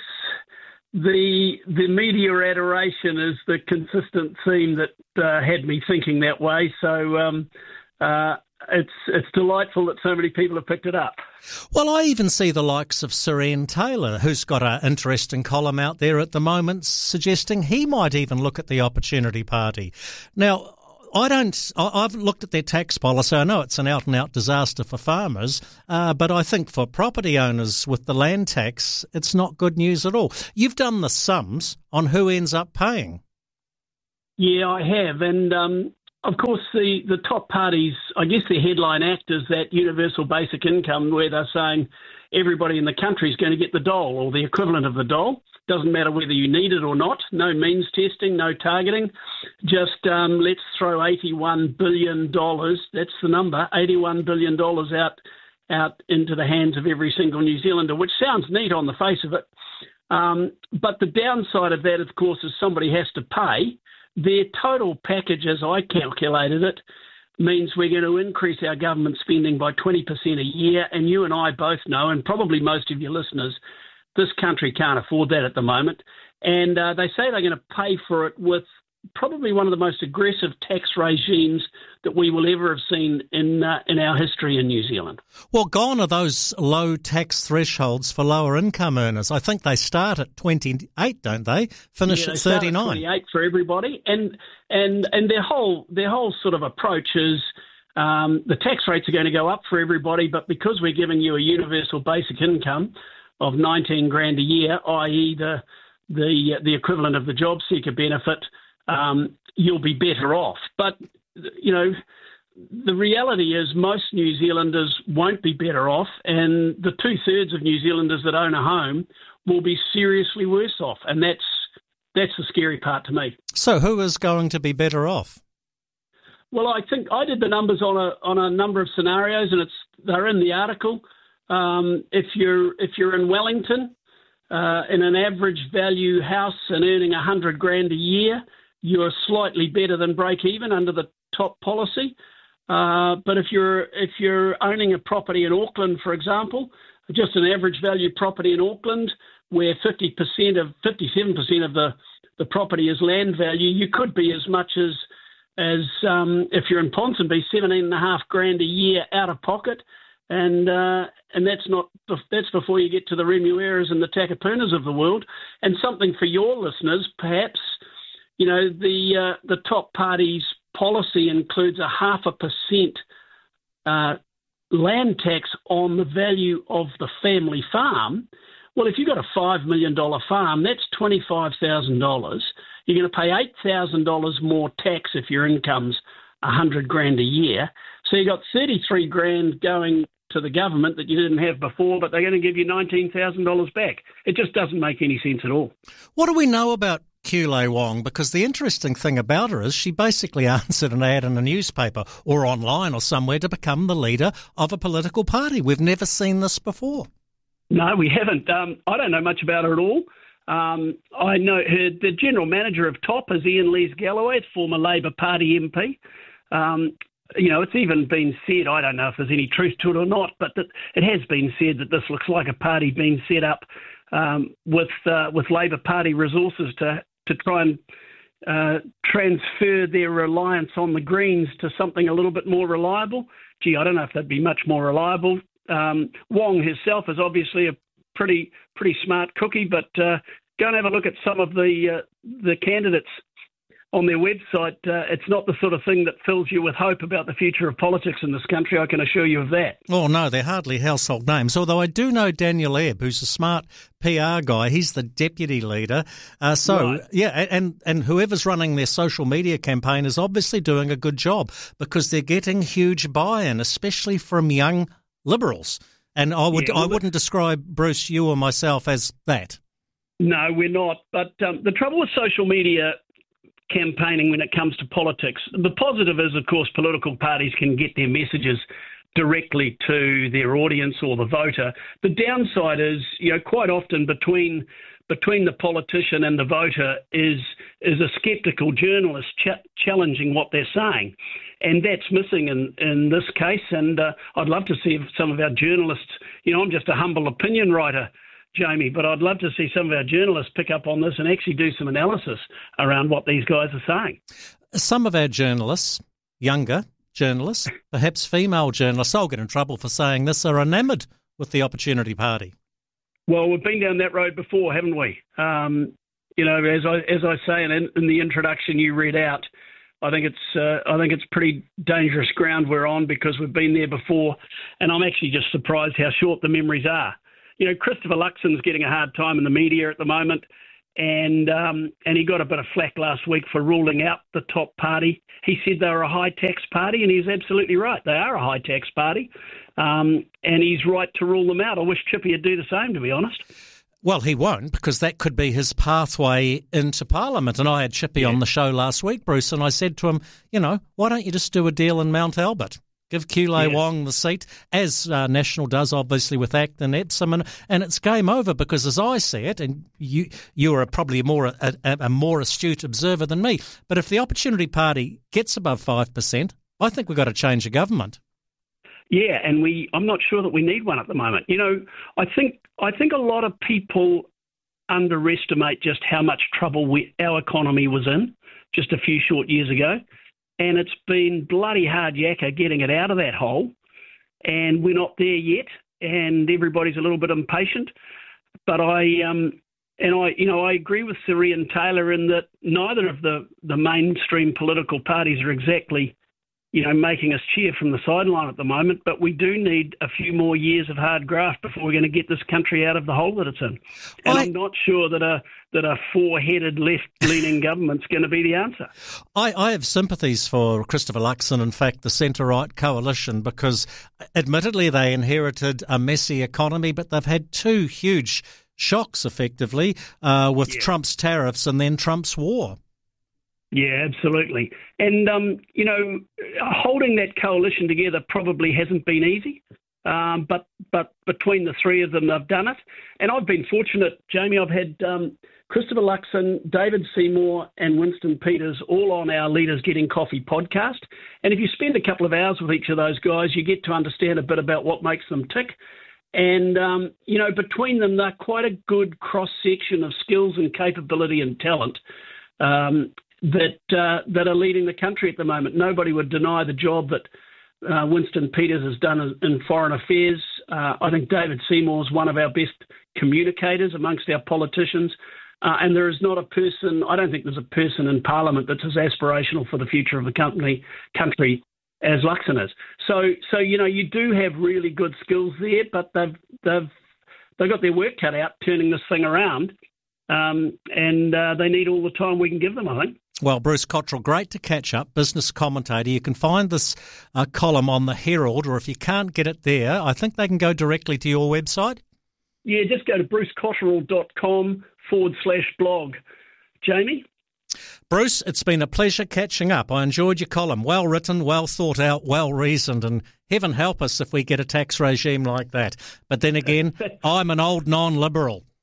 the the media adoration is the consistent theme that uh, had me thinking that way. So um, uh, it's it's delightful that so many people have picked it up. Well, I even see the likes of Sir Ian Taylor, who's got an interesting column out there at the moment suggesting he might even look at the Opportunity Party. Now, I don't. I've looked at their tax policy. I know it's an out-and-out disaster for farmers, uh, but I think for property owners with the land tax, it's not good news at all. You've done the sums on who ends up paying. Yeah, I have, and um, of course the, the top parties, I guess the headline act is that universal basic income, where they're saying everybody in the country is going to get the dole or the equivalent of the dole. Doesn't matter whether you need it or not. No means testing, no targeting. Just um, let's throw eighty-one billion dollars, that's the number, eighty-one billion dollars out out into the hands of every single New Zealander, which sounds neat on the face of it. Um, but the downside of that, of course, is somebody has to pay. Their total package, as I calculated it, means we're going to increase our government spending by twenty percent a year. And you and I both know, and probably most of your listeners, this country can't afford that at the moment. And uh, they say they're going to pay for it with probably one of the most aggressive tax regimes that we will ever have seen in uh, in our history in New Zealand. Well, gone are those low tax thresholds for lower income earners. I think they start at twenty-eight, don't they? Finish yeah, at they start thirty-nine. At twenty-eight for everybody, and and and their whole their whole sort of approach is um, the tax rates are going to go up for everybody, but because we're giving you a universal basic income of nineteen grand a year, that is the the the equivalent of the job seeker benefit, um, you'll be better off. But, you know, the reality is most New Zealanders won't be better off, and the two-thirds of New Zealanders that own a home will be seriously worse off, and that's that's the scary part to me. So who is going to be better off? Well, I think I did the numbers on a on a number of scenarios, and it's they're in the article. Um, if you're if you're in Wellington, uh, in an average value house and earning a hundred grand a year, you're slightly better than break even under the top policy. Uh, but if you're if you're owning a property in Auckland, for example, just an average value property in Auckland, where fifty percent of fifty-seven percent of the, the property is land value, you could be as much as as um, if you're in Ponsonby, seventeen and a half grand a year out of pocket. And uh, and that's not that's before you get to the Remueras and the Takapunas of the world. And something for your listeners, perhaps, you know, the uh, the top party's policy includes a half a percent uh, land tax on the value of the family farm. Well, if you've got a five million dollars farm, that's twenty-five thousand dollars. You're going to pay eight thousand dollars more tax if your income's one hundred grand a year. So you've got thirty-three grand going to the government that you didn't have before, but they're going to give you nineteen thousand dollars back. It just doesn't make any sense at all. What do we know about Kyu-Lei Wong? Because the interesting thing about her is she basically answered an ad in a newspaper or online or somewhere to become the leader of a political party. We've never seen this before. No, we haven't. Um, I don't know much about her at all. Um, I know her, the general manager of Top is Ian Lees-Galloway, former Labor Party M P. Um, you know, it's even been said, I don't know if there's any truth to it or not, but that it has been said that this looks like a party being set up um, with uh, with Labor Party resources to, to try and uh, transfer their reliance on the Greens to something a little bit more reliable. Gee, I don't know if that'd be much more reliable. Um, Wong herself is obviously a pretty pretty smart cookie, but uh, go and have a look at some of the uh, the candidates on their website. Uh, it's not the sort of thing that fills you with hope about the future of politics in this country, I can assure you of that. Oh, no, they're hardly household names, although I do know Daniel Ebb, who's a smart P R guy. He's the deputy leader. Uh, so, right. yeah, and, and whoever's running their social media campaign is obviously doing a good job because they're getting huge buy-in, especially from young Liberals. And I, would, Yeah, well, I wouldn't describe Bruce, you or myself as that. No, we're not. But um, the trouble with social media campaigning when it comes to politics, the positive is, of course, political parties can get their messages directly to their audience or the voter. The downside is, you know, quite often between between the politician and the voter is is a sceptical journalist ch- challenging what they're saying. And that's missing in, in this case. And uh, I'd love to see if some of our journalists, you know, I'm just a humble opinion writer, Jamie, but I'd love to see some of our journalists pick up on this and actually do some analysis around what these guys are saying. Some of our journalists, younger journalists, perhaps female journalists, I'll get in trouble for saying this, are enamoured with the Opportunity Party. Well, we've been down that road before, haven't we? Um, you know, as I as I say in, in the introduction you read out, I think it's uh, I think it's pretty dangerous ground we're on because we've been there before, and I'm actually just surprised how short the memories are. You know, Christopher Luxon's getting a hard time in the media at the moment, and um, and he got a bit of flack last week for ruling out the Top party. He said they were a high-tax party, and he's absolutely right. They are a high-tax party, um, and he's right to rule them out. I wish Chippy would do the same, to be honest. Well, he won't, because that could be his pathway into Parliament. And I had Chippy yeah. on the show last week, Bruce, and I said to him, you know, why don't you just do a deal in Mount Albert? Give Kulei yeah. Wong the seat, as uh, National does, obviously, with Acton Epsom, and, and it's game over because, as I see it, and you you are probably a more a, a more astute observer than me, but if the Opportunity Party gets above five percent, I think we've got to change the government. Yeah, and we I'm not sure that we need one at the moment. You know, I think I think a lot of people underestimate just how much trouble we, our economy was in just a few short years ago. And it's been bloody hard yakka getting it out of that hole. And we're not there yet. And everybody's a little bit impatient. But I, um, and I, you know, I agree with Sir Ian Taylor in that neither of the, the mainstream political parties are exactly, you know, making us cheer from the sideline at the moment. But we do need a few more years of hard graft before we're going to get this country out of the hole that it's in. And I, I'm not sure that a that a four-headed left-leaning government's going to be the answer. I, I have sympathies for Christopher Luxon, in fact, the centre-right coalition, because admittedly they inherited a messy economy, but they've had two huge shocks, effectively, uh, with yeah. Trump's tariffs and then Trump's war. Yeah, absolutely. And, um, you know, holding that coalition together probably hasn't been easy, um, but but between the three of them, they've done it. And I've been fortunate, Jamie, I've had um, Christopher Luxon, David Seymour and Winston Peters all on our Leaders Getting Coffee podcast. And if you spend a couple of hours with each of those guys, you get to understand a bit about what makes them tick. And, um, you know, between them, they're quite a good cross-section of skills and capability and talent. Um that uh, that are leading the country at the moment. Nobody would deny the job that uh, Winston Peters has done in foreign affairs. Uh, I think David Seymour is one of our best communicators amongst our politicians. Uh, and there is not a person, I don't think there's a person in Parliament that's as aspirational for the future of the company, country as Luxon is. So, so you know, you do have really good skills there, but they've, they've, they've got their work cut out turning this thing around. Um, and uh, they need all the time we can give them, I think. Well, Bruce Cottrell, great to catch up, business commentator. You can find this uh, column on the Herald, or if you can't get it there, I think they can go directly to your website. Yeah, just go to brucecottrell.com forward slash blog. Jamie? Bruce, it's been a pleasure catching up. I enjoyed your column. Well written, well thought out, well reasoned, and heaven help us if we get a tax regime like that. But then again, I'm an old non-liberal.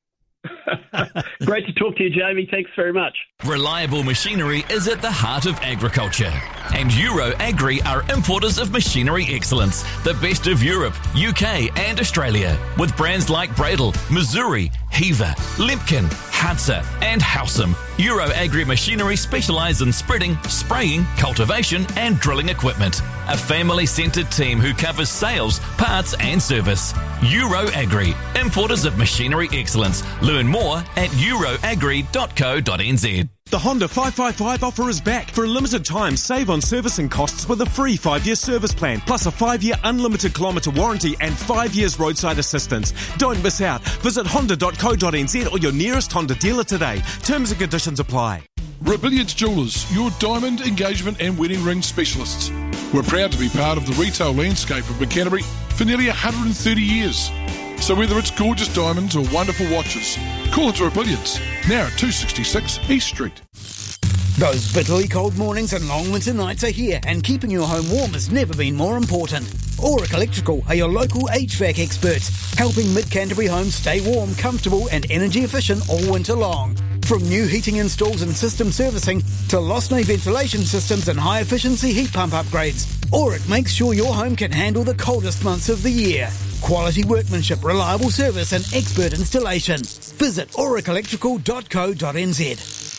Great to talk to you, Jamie. Thanks very much. Reliable machinery is at the heart of agriculture. And Euro Agri are importers of machinery excellence, the best of Europe, U K and Australia, with brands like Bradle, Missouri, Heaver, Limpkin, Hansa and Howsam. Euro Agri Machinery specialise in spreading, spraying, cultivation and drilling equipment. A family-centred team who covers sales, parts and service. Euro Agri, importers of machinery excellence. Learn more at euroagri dot co dot n z. The Honda five five five offer is back. For a limited time, save on servicing costs with a free five-year service plan, plus a five-year unlimited kilometre warranty and five years roadside assistance. Don't miss out. Visit honda dot co dot n z or your nearest Honda dealer today. Terms and conditions apply. Rebellions Jewellers, your diamond, engagement and wedding ring specialists. We're proud to be part of the retail landscape of Canterbury for nearly one hundred thirty years. So whether it's gorgeous diamonds or wonderful watches, call into Rebellions, now at two sixty-six East Street. Those bitterly cold mornings and long winter nights are here, and keeping your home warm has never been more important. Auric Electrical are your local H V A C experts, helping Mid-Canterbury homes stay warm, comfortable and energy efficient all winter long. From new heating installs and system servicing to Losnay ventilation systems and high-efficiency heat pump upgrades, Auric makes sure your home can handle the coldest months of the year. Quality workmanship, reliable service and expert installation. Visit auric electrical dot co dot n z.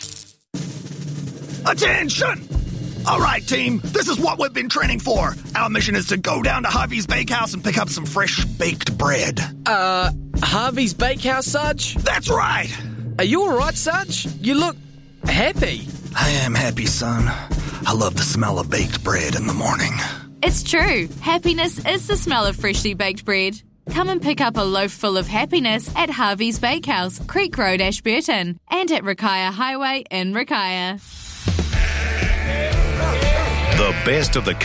Attention! All right, team, this is what we've been training for. Our mission is to go down to Harvey's Bakehouse and pick up some fresh baked bread. Uh, Harvey's Bakehouse, Sarge? That's right. Are you all right, Sarge? You look happy. I am happy, son. I love the smell of baked bread in the morning. It's true. Happiness is the smell of freshly baked bread. Come and pick up a loaf full of happiness at Harvey's Bakehouse, Creek Road, Ashburton, and at Rakaia Highway in Rakaia. The best of the